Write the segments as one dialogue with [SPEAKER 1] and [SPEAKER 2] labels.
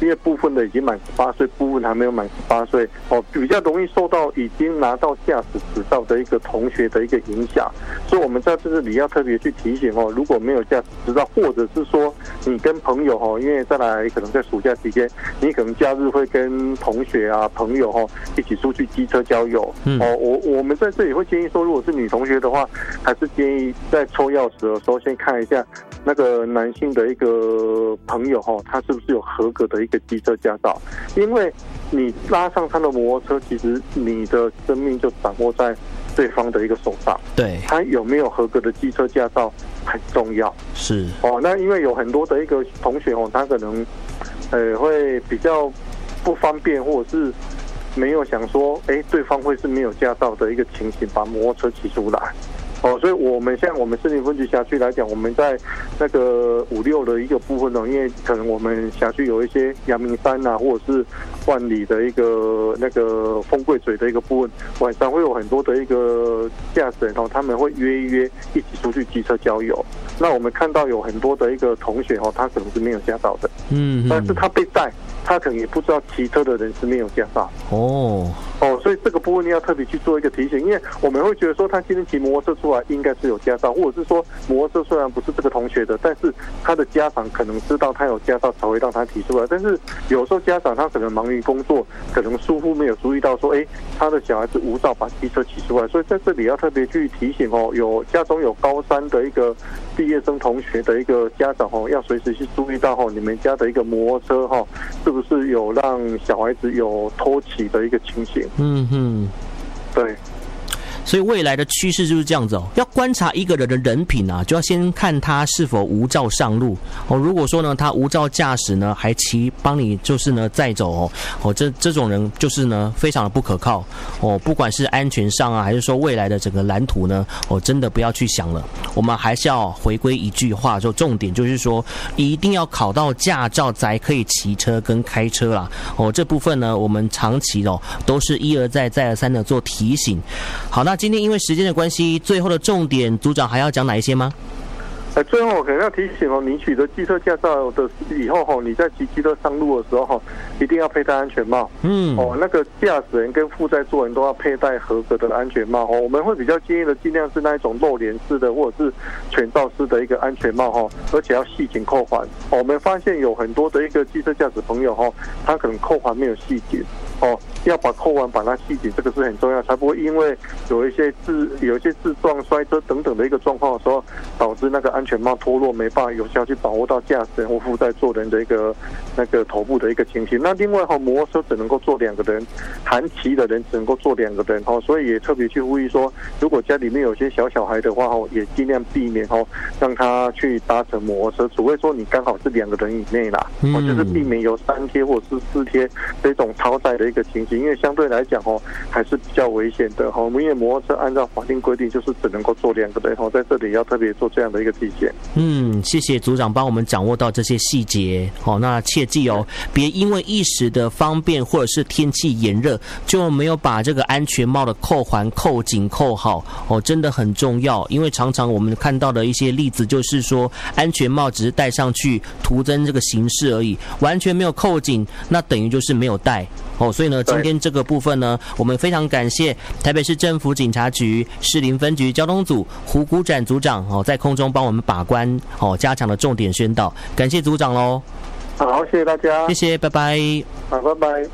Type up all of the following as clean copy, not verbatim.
[SPEAKER 1] 因为部分的已经满18岁，部分还没有满18岁，比较容易受到已经拿到驾驶执照的一个同学的一个影响。所以我们在这里要特别去提醒如果没有驾驶执照，或者是说你跟朋友因为再来可能在暑假期间，你可能假日会跟同学啊朋友一起出去机车郊游。我们在这里会建议说，如果是女同学的话，还是建议在抽钥匙的时候先看一下那个男性的一个朋友他是不是有合格的一个机车驾照，因为你拉上他的摩托车，其实你的生命就掌握在对方的一个手上。
[SPEAKER 2] 对，
[SPEAKER 1] 他有没有合格的机车驾照很重要。
[SPEAKER 2] 是
[SPEAKER 1] 那因为有很多的一个同学他可能会比较不方便，或者是没有想说对方会是没有驾照的一个情形把摩托车骑出来。所以我们像我们士林分局辖区来讲，我们在那个5、6的一个部分因为可能我们辖区有一些阳明山啊，或者是万里的一个那个丰贵嘴的一个部分，晚上会有很多的一个驾驶人他们会约一起出去机车郊游。那我们看到有很多的一个同学他可能是没有驾照的，但是他被载，他可能也不知道骑车的人是没有驾照。所以这个部分你要特别去做一个提醒，因为我们会觉得说他今天骑摩托车出来应该是有驾照，或者是说摩托车虽然不是这个同学的，但是他的家长可能知道他有驾照才会让他提出来。但是有时候家长他可能忙于工作，可能疏忽没有注意到说他的小孩子无照把机车骑出来。所以在这里要特别去提醒有家中有高3的一个毕业生同学的一个家长要随时去注意到你们家的一个摩托车是不是有让小孩子有偷骑的一个情形。对。
[SPEAKER 2] 所以未来的趋势就是这样子要观察一个人的人品啊，就要先看他是否无照上路如果说呢他无照驾驶呢，还帮你就是呢载走这种人就是呢非常的不可靠不管是安全上啊，还是说未来的整个蓝图呢真的不要去想了。我们还是要回归一句话，就重点就是说一定要考到驾照才可以骑车跟开车啦这部分呢我们长期都是一而再再而三的做提醒。好，那今天因为时间的关系，最后的重点组长还要讲哪一些吗？
[SPEAKER 1] 最后我可能要提醒你取得机车驾照的以后你在骑机车上路的时候一定要佩戴安全帽。那个驾驶人跟副载座人都要佩戴合格的安全帽我们会比较建议的尽量是那一种露脸式的或者是全罩式的一个安全帽而且要系紧扣环。我们发现有很多的一个机车驾驶朋友他可能扣环没有系紧要把扣环把它系紧，这个是很重要，才不会因为有一些自撞、摔车等等的一个状况的时候，导致那个安全帽脱落，没办法有效去把握到驾驶人或副载座人的一个那个头部的一个情形。那另外摩托车只能够坐2个人，含骑的人只能够坐2个人所以也特别去呼吁说，如果家里面有些小孩的话也尽量避免让他去搭乘摩托车，除非说你刚好是2个人以内啦，就是避免有3贴或者是4贴这种超载的一个情形。因为相对来讲还是比较危险的因为摩托车按照法定规定就是只能够坐2个人在这里要特别做这样的一个体现。
[SPEAKER 2] 谢谢组长帮我们掌握到这些细节那切记别因为一时的方便或者是天气炎热就没有把这个安全帽的扣环扣紧扣好真的很重要。因为常常我们看到的一些例子就是说安全帽只是戴上去徒增这个形式而已，完全没有扣紧，那等于就是没有戴所以呢今天这个部分呢我们非常感谢台北市政府警察局士林分局交通组胡谷展组长在空中帮我们把关加强了重点宣导，感谢组长咯。
[SPEAKER 1] 好，谢谢大家，
[SPEAKER 2] 谢谢，拜拜。
[SPEAKER 1] 好，拜拜。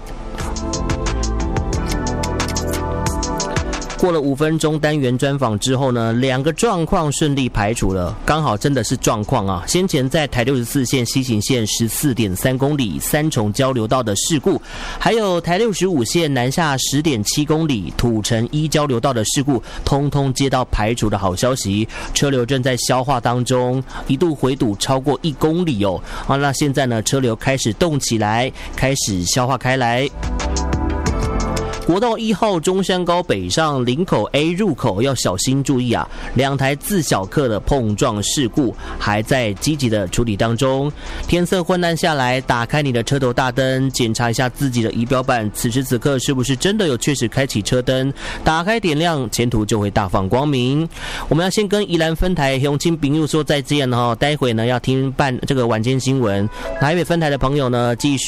[SPEAKER 2] 过了5分钟单元专访之后呢，2个状况顺利排除了，刚好真的是状况啊。先前在台64线西行线 14.3 公里三重交流道的事故，还有台65线南下 10.7 公里土城一交流道的事故，通通接到排除的好消息，车流正在消化当中，一度回堵超过1公里那现在呢车流开始动起来，开始消化开来。国道1号中山高北上林口 A 入口要小心注意啊，2台自小客的碰撞事故还在积极的处理当中。天色昏暗下来，打开你的车头大灯，检查一下自己的仪表板，此时此刻是不是真的有确实开启车灯，打开点亮，前途就会大放光明。我们要先跟宜兰分台雄亲朋友说再见待会呢要听这个晚间新闻，台北分台的朋友呢继续